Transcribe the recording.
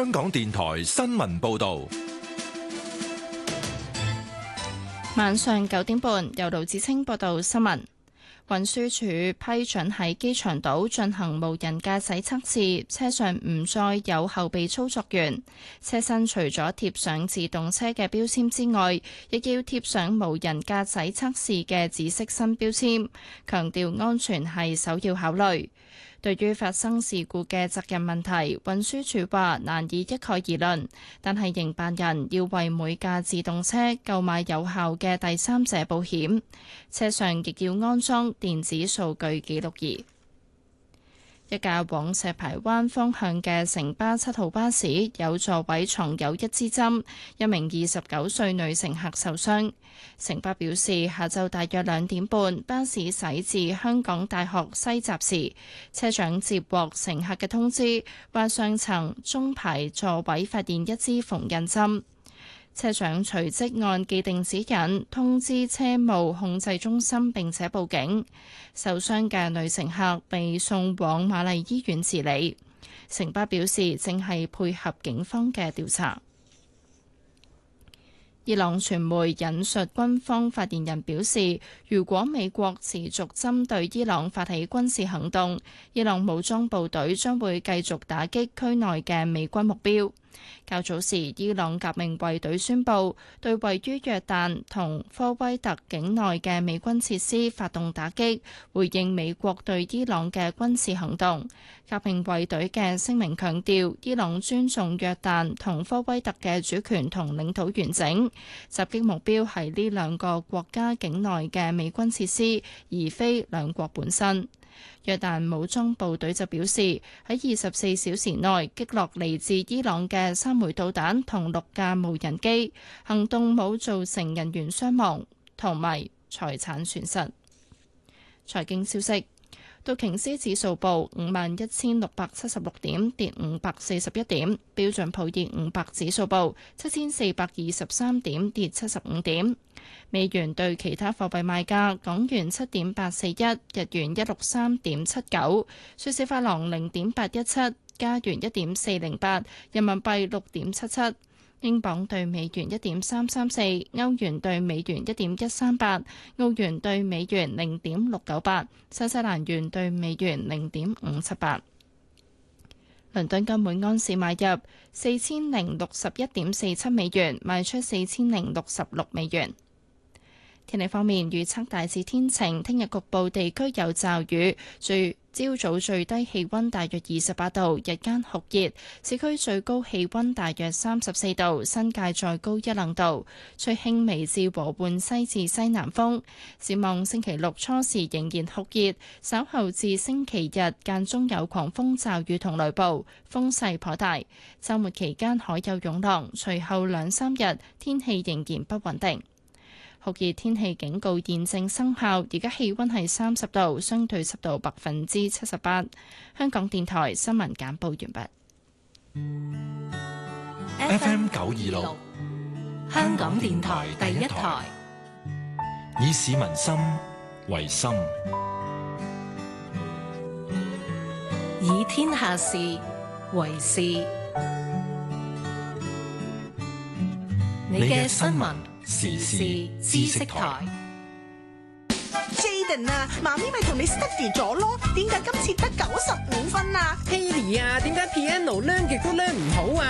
香港電台新聞報道。 晚上9點半，由盧子清報道新聞。運輸署批准喺機場島進行無人駕駛測試，車上唔再有後備操作員，車身除咗貼上自動車嘅標籤之外，亦要貼上無人駕駛測試嘅紫色新標籤，強調安全係首要考慮。對於發生事故嘅責任問題，運輸署話難以一概而論，但係營辦人要為每架自動車購買有效嘅第三者保險，車上亦要安裝電子數據記錄儀。一架往石排灣方向嘅城巴7號巴士有座位藏有一支針，一名29歲女乘客受傷。城巴表示，下晝大約2點半，巴士駛至香港大學西閘時，車長接獲乘客嘅通知，話上層中排座位發現一支縫印針。車長隨即按既定指引通知車務控制中心並且報警，受傷嘅女乘客被送往瑪麗醫院治理。城巴表示正係配合警方嘅調查。伊朗傳媒引述軍方發言人表示，如果美國持續針對伊朗發起軍事行動，伊朗武裝部隊將會繼續打擊區內嘅美軍目標。較早時，伊朗革命衛隊宣布對位於約旦同科威特境內嘅美軍設施發動打擊，回應美國對伊朗嘅軍事行動。革命衛隊嘅聲明強調，伊朗尊重約旦同科威特嘅主權同領土完整，襲擊目標係呢兩個國家境內嘅美軍設施，而非兩國本身。約旦武裝部隊就表示，喺24小時內擊落嚟自伊朗嘅3枚導彈同6架無人機，行動冇造成人員傷亡同埋財產損失。財經消息。道瓊斯指數報51,676點，跌541點；標準普爾500指數報7,423點，跌75點。美元對其他貨幣賣價：港元7.841，日元163.79，瑞士法郎0.817，加元1.408，人民幣6.77。英鎊對美元1.334，歐元對美元1.138，澳元對美元0.698，新西蘭元對美元0.578。倫敦金每安士買入4061.47美元，賣出4066美元。天氣方面，預測大致天晴，聽日局部地區有驟雨，朝早最低氣溫大約28度，日間酷熱，市區最高氣溫大約34度，新界再高1-2度，吹輕微至和緩西至西南風。展望星期六初時仍然酷熱，稍後至星期日間中有狂風驟雨同雷暴，風勢頗大。週末期間海有湧浪，隨後2-3日天氣仍然不穩定。酷熱天氣警告現正生效，而家氣溫係30度，相對濕度78%。香港電台新聞簡報完畢。FM 926， 香港電台第一台， 以市民心為心， 以天下事為事。你嘅新聞時事知識台。 Jaden 啊，媽咪咪同你 study 咗咯，點解今次得95分啊？ Haley 啊，點解 piano learn 極都 learn 唔好啊？